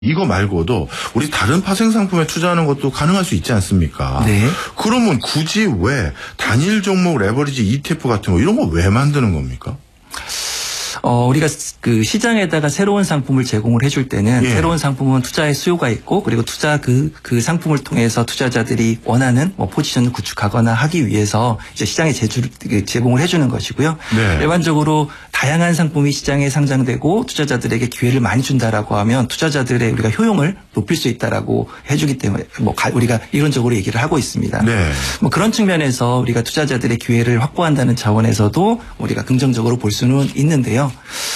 이거 말고도 우리 다른 파생 상품에 투자하는 것도 가능할 수 있지 않습니까? 네. 그러면 굳이 왜 단일 종목 레버리지 ETF 같은 거 이런 거 왜 만드는 겁니까? 우리가 그 시장에다가 새로운 상품을 제공을 해줄 때는 새로운 상품은 투자의 수요가 있고 그리고 투자 그 상품을 통해서 투자자들이 원하는 포지션을 구축하거나 하기 위해서 이제 시장에 제공을 해주는 것이고요. 네. 일반적으로 다양한 상품이 시장에 상장되고 투자자들에게 기회를 많이 준다라고 하면 투자자들의 우리가 효용을 높일 수 있다라고 해주기 때문에 우리가 이론적으로 얘기를 하고 있습니다. 네. 그런 측면에서 우리가 투자자들의 기회를 확보한다는 차원에서도 우리가 긍정적으로 볼 수는 있는데요.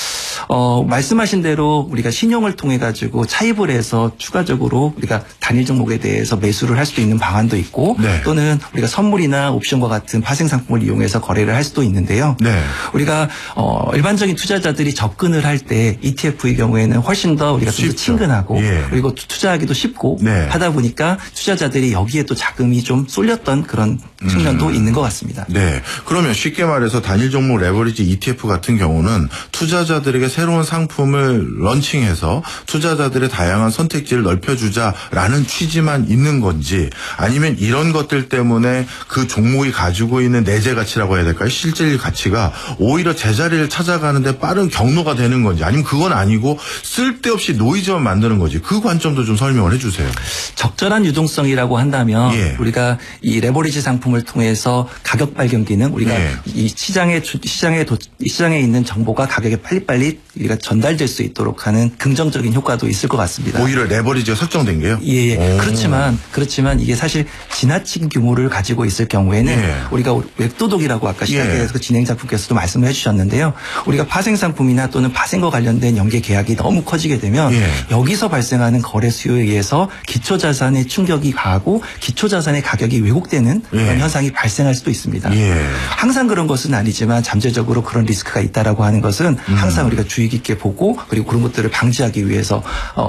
말씀하신 대로 우리가 신용을 통해 가지고 차입을 해서 추가적으로 우리가 단일 종목에 대해서 매수를 할 수도 있는 방안도 있고 네. 또는 우리가 선물이나 옵션과 같은 파생 상품을 이용해서 거래를 할 수도 있는데요. 네. 우리가 일반적인 투자자들이 접근을 할 때 ETF의 경우에는 훨씬 더 우리가 좀 더 친근하고 그리고 투자하기도 쉽고 하다 보니까 투자자들이 여기에 또 자금이 좀 쏠렸던 그런 측면도 있는 것 같습니다. 네. 그러면 쉽게 말해서 단일 종목 레버리지 ETF 같은 경우는 투자자들에게 새로운 상품을 런칭해서 투자자들의 다양한 선택지를 넓혀주자라는 취지만 있는 건지 아니면 이런 것들 때문에 그 종목이 가지고 있는 내재 가치라고 해야 될까요? 실질 가치가 오히려 제자리를 찾아가는데 빠른 경로가 되는 건지 아니면 그건 아니고 쓸데없이 노이즈만 만드는 거지 그 관점도 좀 설명을 해 주세요. 적절한 유동성이라고 한다면 우리가 이 레버리지 상품을 통해서 가격 발견 기능 우리가 이 시장에 있는 정보가 가격에 빨리빨리 우리가 전달될 수 있도록 하는 긍정적인 효과도 있을 것 같습니다. 오히려 레버리지가 설정된 게요? 예. 그렇지만 이게 사실 지나친 규모를 가지고 있을 경우에는 우리가 웹도독이라고 아까 시작해서 진행자분께서도 말씀을 해주셨는데요. 우리가 파생 상품이나 또는 파생과 관련된 연계 계약이 너무 커지게 되면 여기서 발생하는 거래 수요에 의해서 기초자산의 충격이 가하고 기초자산의 가격이 왜곡되는 그런 현상이 발생할 수도 있습니다. 항상 그런 것은 아니지만 잠재적으로 그런 리스크가 있다라고 하는 것은 항상 우리가 주의 깊게 보고 그리고 그런 것들을 방지하기 위해서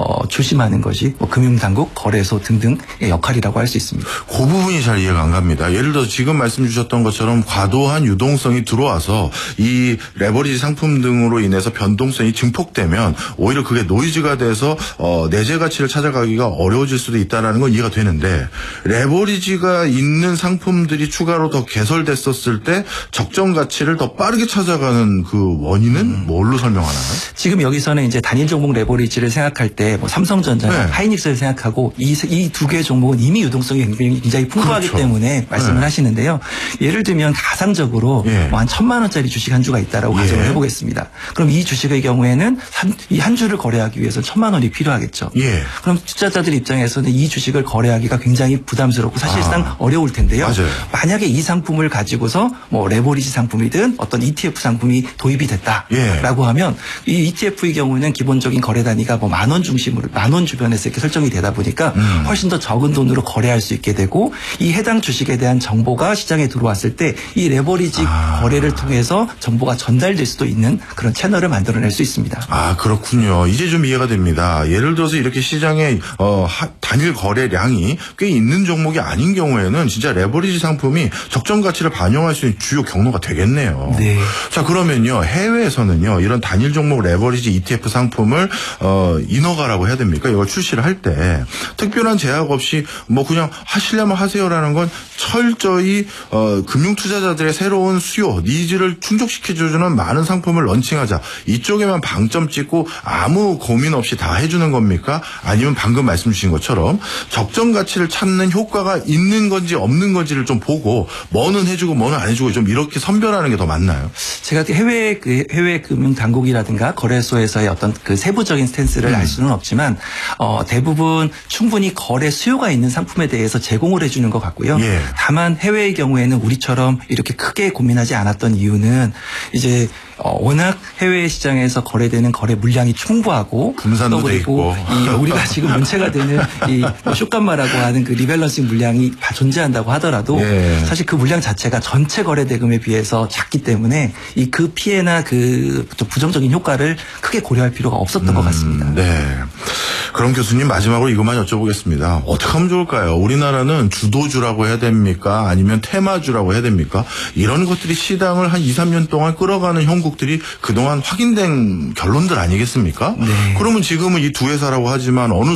조심하는 것이 금융당국, 거래소 등등의 역할이라고 할 수 있습니다. 그 부분이 잘 이해가 안 갑니다. 예를 들어서 지금 말씀 주셨던 것처럼 과도한 유동성이 들어와서 이 레버리지 상품 등으로 인해서 변동성이 증폭되면 오히려 그게 노이즈가 돼서 내재 가치를 찾아가기가 어려워질 수도 있다는 건 이해가 되는데 레버리지가 있는 상품들이 추가로 더 개설됐었을 때 적정 가치를 더 빠르게 찾아가는 그 원인은 뭘로 설명하나요? 지금 여기서는 이제 단일 종목 레버리지를 생각할 때 삼성전자나 하이닉스를 생각하고 이 두 개의 종목은 이미 유동성이 굉장히 풍부하기 때문에 말씀을 하시는데요. 예를 들면 가상적으로 한 1,000만 원짜리 주식 한 주가 있다라고 가정을 해보겠습니다. 그럼 이 주식의 경우에는 이 한 주를 거래하기 위해서 1,000만 원이 필요하겠죠. 그럼 투자자들 입장에서는 이 주식을 거래하기가 굉장히 부담스럽고 사실상 어려울 텐데요. 만약에 이 상품을 가지고서 레버리지 상품이든 어떤 ETF 상품이 도입이 됐다라고 하면 이 ETF의 경우는 기본적인 거래 단위가 10,000원 중심으로 10,000원 주변에서 이렇게 설정이 되다 보니까 훨씬 더 적은 돈으로 거래할 수 있게 되고 이 해당 주식에 대한 정보가 시장에 들어왔을 때 이 레버리지 거래를 통해서 정보가 전달될 수도 있는 그런 채널을 만들어낼 수 있습니다. 그렇군요. 이제 좀 이해가 됩니다. 예를 들어서 이렇게 시장에 단일 거래량이 꽤 있는 종목이 아닌 경우에는 진짜 레버리지 상품이 적정 가치를 반영할 수 있는 주요 경로가 되겠네요. 자, 그러면요. 해외에서는요. 이런 단일 종목 레버리지 ETF 상품을 인허가라고 해야 됩니까? 이걸 출시를 할 때 특별한 제약 없이 그냥 하시려면 하세요라는 건 철저히 금융 투자자들의 새로운 수요, 니즈를 충족시켜주는 많은 상품을 런칭하자. 이쪽에만 방점 찍고 아무 고민 없이 다 해주는 겁니까? 아니면 방금 말씀 주신 것처럼 적정 가치를 찾는 효과가 있는 건지 없는 건지를 좀 보고 뭐는 해주고 뭐는 안 해주고 좀 이렇게 선별하는 게 더 맞나요? 제가 해외 금융 당국이라든가 거래소에서의 어떤 그 세부적인 스탠스를 알 수는 없지만 대부분 충분히 거래 수요가 있는 상품에 대해서 제공을 해주는 것 같고요. 다만 해외의 경우에는 우리처럼 이렇게 크게 고민하지 않았던 이유는 이제 워낙 해외 시장에서 거래되는 거래 물량이 충분하고 분산도 돼 있고 우리가 지금 문제가 되는 이 쇼감마라고 하는 그 리밸런싱 물량이 존재한다고 하더라도 사실 그 물량 자체가 전체 거래 대금에 비해서 작기 때문에 그 피해나 그 부정적인 효과를 크게 고려할 필요가 없었던 것 같습니다. 그럼 교수님 마지막으로 이것만 여쭤보겠습니다. 어떻게 하면 좋을까요? 우리나라는 주도주라고 해야 됩니까? 아니면 테마주라고 해야 됩니까? 이런 것들이 시장을 한 2, 3년 동안 끌어가는 형국들이 그동안 확인된 결론들 아니겠습니까? 네. 그러면 지금은 이 두 회사라고 하지만 어느